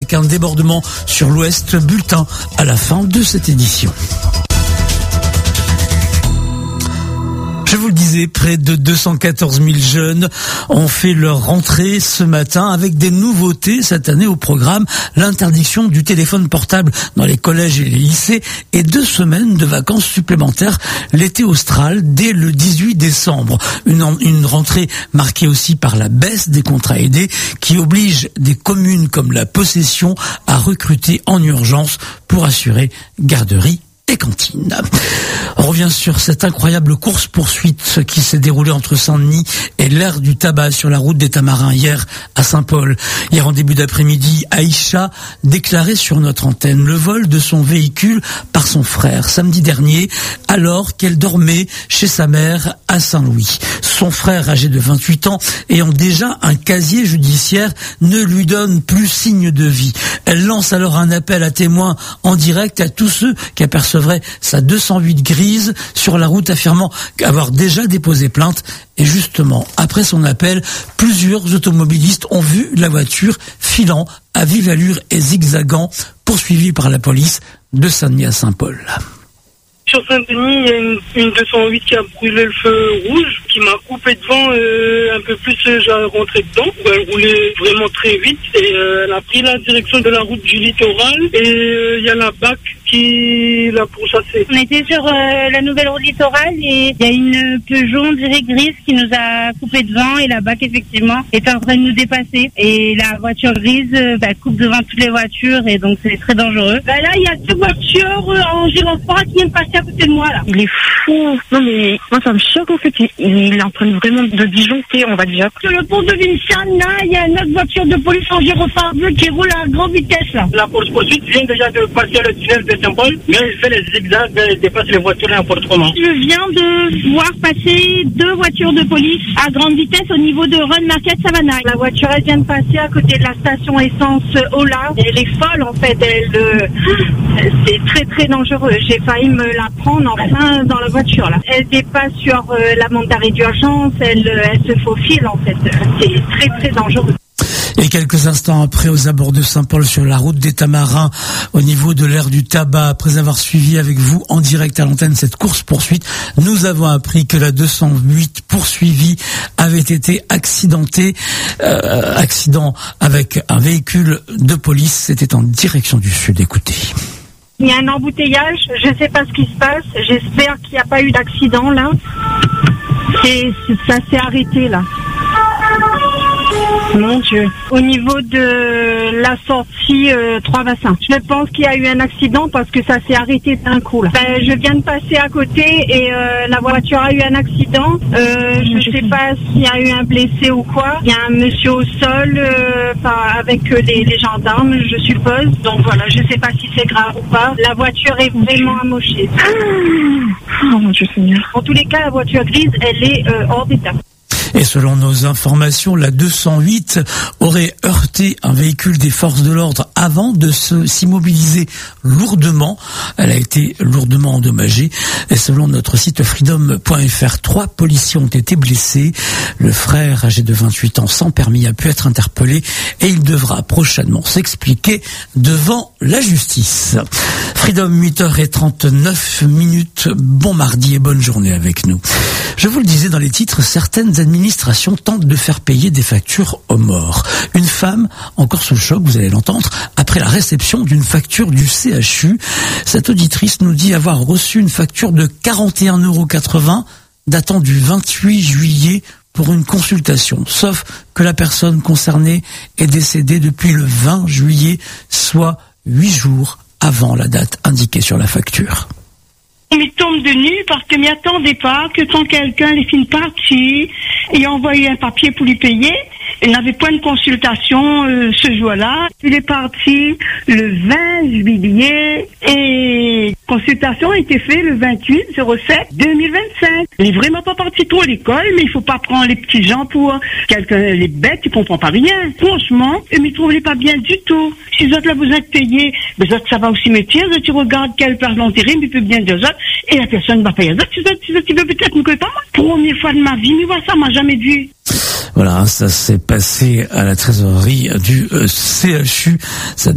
Un débordement sur l'ouest, bulletin à la fin de cette édition. Je vous le disais, près de 214 000 jeunes ont fait leur rentrée ce matin avec des nouveautés cette année au programme. L'interdiction du téléphone portable dans les collèges et les lycées et 2 semaines de vacances supplémentaires l'été austral dès le 18 décembre. Une rentrée marquée aussi par la baisse des contrats aidés qui oblige des communes comme la Possession à recruter en urgence pour assurer garderie et cantine. On revient sur cette incroyable course-poursuite qui s'est déroulée entre Saint-Denis et l'aire du tabac sur la route des Tamarins hier à Saint-Paul. Hier en début d'après-midi, Aïcha déclarait sur notre antenne le vol de son véhicule par son frère samedi dernier alors qu'elle dormait chez sa mère à Saint-Louis. Son frère, âgé de 28 ans, ayant déjà un casier judiciaire, ne lui donne plus signe de vie. Elle lance alors un appel à témoins en direct à tous ceux qui aperçoivent sa 208 grise sur la route, affirmant avoir déjà déposé plainte. Et justement, après son appel, plusieurs automobilistes ont vu la voiture filant à vive allure et zigzagant, poursuivie par la police de Saint-Denis à Saint-Paul. Sur Saint-Denis, il y a une 208 qui a brûlé le feu rouge, qui m'a coupé devant un peu plus, j'ai rentré dedans. Elle roulait vraiment très vite et elle a pris la direction de la route du littoral et il y a la BAC qui l'a pourchassée. On était sur la nouvelle route littorale et il y a une Peugeot grise qui nous a coupé devant et la BAC effectivement est en train de nous dépasser. Et la voiture grise coupe devant toutes les voitures et donc c'est très dangereux. Là, il y a 2 voitures en gyrophare qui viennent passer à côté de moi là. Il est fou. Non mais moi ça me choque en fait. Il est en train de vraiment de disjoncter, on va dire. Sur le pont de Vincennes, là, il y a une autre voiture de police en gyrophare bleu qui roule à grande vitesse là. La poursuite vient déjà de passer le tunnel de Saint-Paul, mais elle fait les zigzags, elle dépasse les voitures n'importe comment. Je viens de voir passer 2 voitures de police à grande vitesse au niveau de Run Market Savannah. La voiture elle vient de passer à côté de la station essence Ola. Elle est folle en fait, c'est très très dangereux. J'ai failli me la prendre enfin dans la voiture là. Elle dépasse sur la monte d'arrêt d'urgence, elle se faufile en fait. C'est très très dangereux. Et quelques instants après, aux abords de Saint-Paul, sur la route des Tamarins, au niveau de l'aire du tabac, après avoir suivi avec vous en direct à l'antenne cette course-poursuite, nous avons appris que la 208 poursuivie avait été accidentée. Accident avec un véhicule de police. C'était en direction du sud. Écoutez. Il y a un embouteillage, je ne sais pas ce qui se passe. J'espère qu'il n'y a pas eu d'accident là. Ça s'est arrêté là. Mon Dieu. Au niveau de la sortie 3 bassins, je pense qu'il y a eu un accident parce que ça s'est arrêté d'un coup là. Je viens de passer à côté et la voiture a eu un accident. Je ne sais pas s'il y a eu un blessé ou quoi. Il y a un monsieur au sol avec les gendarmes, je suppose. Donc voilà, je ne sais pas si c'est grave ou pas. La voiture est vraiment amochée. Oh mon Dieu Seigneur. En tous les cas, la voiture grise, elle est hors d'état. Et selon nos informations, la 208 aurait heurté un véhicule des forces de l'ordre avant de s'immobiliser lourdement. Elle a été lourdement endommagée. Et selon notre site freedom.fr, 3 policiers ont été blessés. Le frère, âgé de 28 ans, sans permis, a pu être interpellé et il devra prochainement s'expliquer devant la justice. Freedom, 8h39. Bon mardi et bonne journée avec nous. Je vous le disais dans les titres, certaines administrations tentent de faire payer des factures aux morts. Une femme, encore sous le choc, vous allez l'entendre, après la réception d'une facture du CHU. Cette auditrice nous dit avoir reçu une facture de 41,80 € datant du 28 juillet pour une consultation. Sauf que la personne concernée est décédée depuis le 20 juillet, soit 8 jours avant la date indiquée sur la facture. On m'y tombe de nu parce que m'y attendait pas que quand quelqu'un les films parti et envoyé un papier pour lui payer, il n'avait pas une consultation ce jour-là. Il est parti le 20 juillet et consultation a été faite le 28/07/2025. Il est vraiment pas parti trop à l'école, mais il faut pas prendre les petits gens pour quelqu'un, les bêtes qui comprennent pas rien. Franchement, ils m'y trouvaient pas bien du tout. Si vous êtes là, vous êtes payés, mais ça va au cimetière, tu regardes quelle place l'enterrer, mais peut bien deux autres, et la personne va payer. Tu veux peut-être me connaître pas moi. Première fois de ma vie, mais voilà, ça m'a jamais vu. Voilà, ça s'est passé à la trésorerie du CHU.